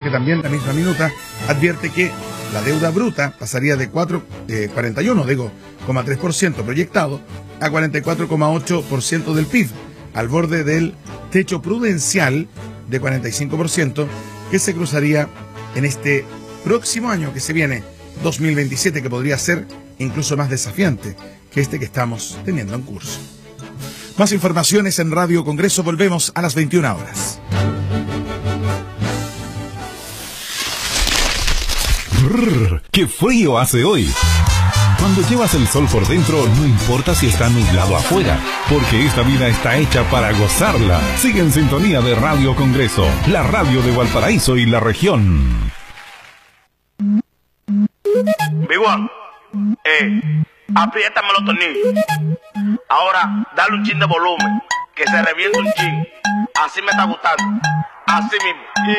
que también la misma minuta advierte que la deuda bruta pasaría de 41,3% proyectado a 44,8% del PIB, al borde del techo prudencial de 45% que se cruzaría en este próximo año que se viene, 2027, que podría ser incluso más desafiante que este que estamos teniendo en curso. Más informaciones en Radio Congreso. Volvemos a las 21 horas. Brrr, ¡qué frío hace hoy! Cuando llevas el sol por dentro, no importa si está nublado afuera, porque esta vida está hecha para gozarla. Sigue en sintonía de Radio Congreso, la radio de Valparaíso y la región. Big One, apriétame los tornillos. Ahora, dale un chin de volumen, que se reviente un chin. Así me está gustando. Así mismo.